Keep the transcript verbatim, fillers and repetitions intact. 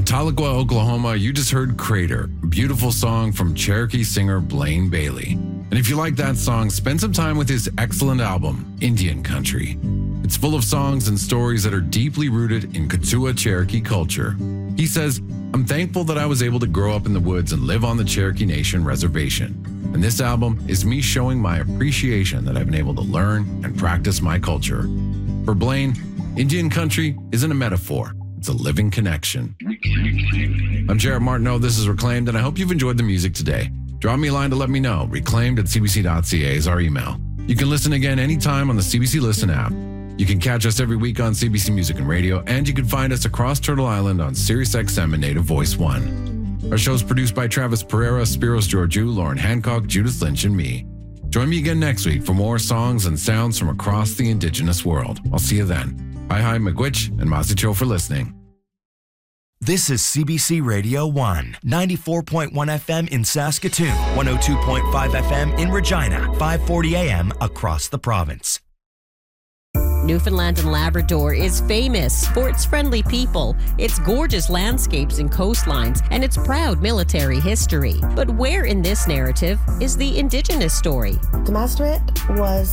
Tahlequah, Oklahoma, you just heard Crater, a beautiful song from Cherokee singer Blaine Bailey. And if you like that song, spend some time with his excellent album, Indian Country. It's full of songs and stories that are deeply rooted in Kituwa Cherokee culture. He says, "I'm thankful that I was able to grow up in the woods and live on the Cherokee Nation reservation. And this album is me showing my appreciation that I've been able to learn and practice my culture." For Blaine, Indian Country isn't a metaphor. It's a living connection. I'm Jared Martineau. This is Reclaimed, and I hope you've enjoyed the music today. Drop me a line to let me know. Reclaimed at c b c dot c a is our email. You can listen again anytime on the C B C Listen app. You can catch us every week on C B C Music and Radio, and you can find us across Turtle Island on SiriusXM and Native Voice one. Our show is produced by Travis Pereira, Spiros Georgiou, Lauren Hancock, Judith Lynch, and me. Join me again next week for more songs and sounds from across the Indigenous world. I'll see you then. Hi, hi, Miigwech, and Masicho for listening. This is C B C Radio one, ninety-four point one F M in Saskatoon, one oh two point five F M in Regina, five forty A M across the province. Newfoundland and Labrador is famous for its friendly people, its gorgeous landscapes and coastlines, and its proud military history. But where in this narrative is the Indigenous story? The Masterate was